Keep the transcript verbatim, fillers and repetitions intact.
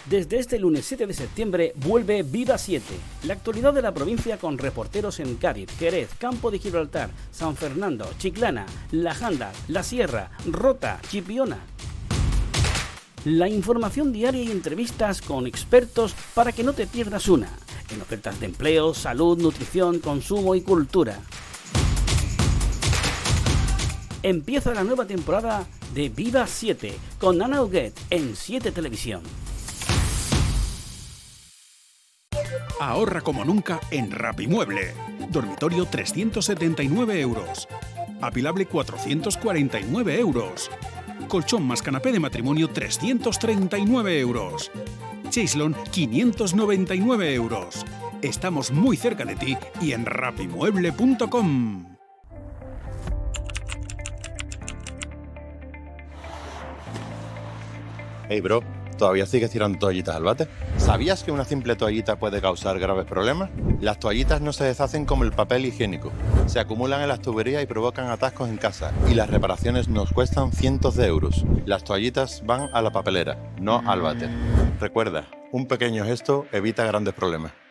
Desde este lunes siete de septiembre vuelve Viva siete, la actualidad de la provincia con reporteros en Cádiz, Jerez, Campo de Gibraltar, San Fernando, Chiclana, La Janda, La Sierra, Rota, Chipiona. La información diaria y entrevistas con expertos para que no te pierdas una, en ofertas de empleo, salud, nutrición, consumo y cultura. Empieza la nueva temporada de Viva siete con Ana Huguet en siete Televisión. Ahorra como nunca en Rapimueble. Dormitorio trescientos setenta y nueve euros. Apilable cuatrocientos cuarenta y nueve euros. Colchón más canapé de matrimonio trescientos treinta y nueve euros. Chaislon quinientos noventa y nueve euros. Estamos muy cerca de ti y en rapimueble punto com. Hey bro, ¿todavía sigues tirando toallitas al váter? ¿Sabías que una simple toallita puede causar graves problemas? Las toallitas no se deshacen como el papel higiénico. Se acumulan en las tuberías y provocan atascos en casa. Y las reparaciones nos cuestan cientos de euros. Las toallitas van a la papelera, no al váter. Recuerda, un pequeño gesto evita grandes problemas.